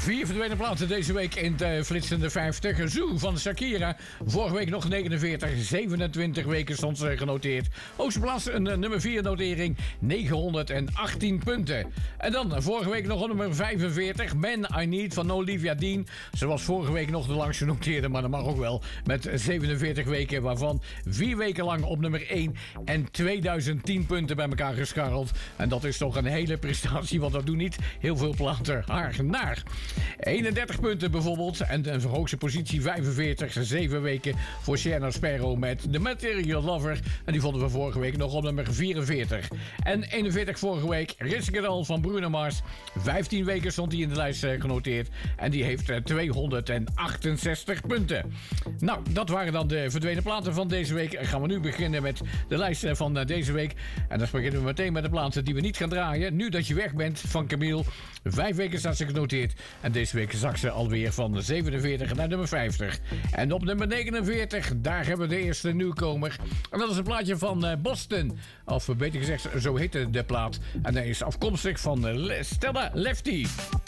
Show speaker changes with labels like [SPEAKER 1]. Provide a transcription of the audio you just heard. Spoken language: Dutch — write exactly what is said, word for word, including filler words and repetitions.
[SPEAKER 1] Vier verdwenen plaatsen deze week in de flitsende vijftig. Zoo van Shakira. Vorige week nog negenenveertig. zevenentwintig weken stond ze genoteerd. Hoogste plaats een uh, nummer vier notering. negenhonderdachttien punten. En dan vorige week nog een nummer vijfenveertig. Man I Need van Olivia Dean. Ze was vorige week nog de langste genoteerde, maar dat mag ook wel. Met zevenenveertig weken, waarvan vier weken lang op nummer één. En tweeduizend tien punten bij elkaar gescharreld. En dat is toch een hele prestatie, want dat doen niet heel veel platen haar naar. eenendertig punten bijvoorbeeld. En de hoogste positie vijfenveertig, zeven weken voor Sienna Sparrow met The Material Lover. En die vonden we vorige week nog op nummer vierenveertig. En eenenveertig vorige week, Risk It All van Bruno Mars. vijftien weken stond hij in de lijst genoteerd. En die heeft tweehonderdachtenzestig punten. Nou, dat waren dan de verdwenen platen van deze week. En gaan we nu beginnen met de lijst van deze week. En dan beginnen we meteen met de platen die we niet gaan draaien. Nu dat je weg bent van Camille. Vijf weken staat ze genoteerd. En deze week zak ze alweer van zevenenveertig naar nummer vijftig. En op nummer negenenveertig, daar hebben we de eerste nieuwkomer. En dat is een plaatje van Boston. Of beter gezegd, zo heette de plaat. En hij is afkomstig van Stella Lefty.